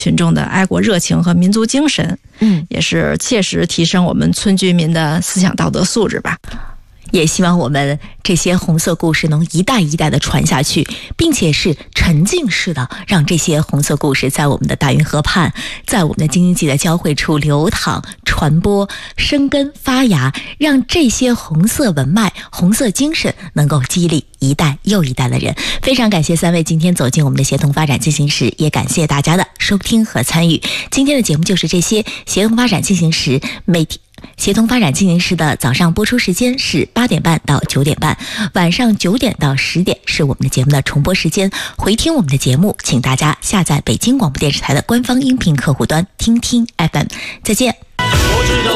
群众的爱国热情和民族精神，也是切实提升我们村居民的思想道德素质吧。 也希望我们这些红色故事能一代一代的传下去，并且是沉浸式的让这些红色故事在我们的大运河畔，在我们的京津冀的交汇处流淌、传播、生根发芽，让这些红色文脉、红色精神能够激励一代又一代的人。非常感谢3位今天走进我们的协同发展进行时，也感谢大家的收听和参与。今天的节目就是这些，协同发展进行时协同发展进行时的早上播出时间是8点半到9点半，晚上9点到10点是我们的节目的重播时间。回听我们的节目，请大家下载北京广播电视台的官方音频客户端听听 FM。再见。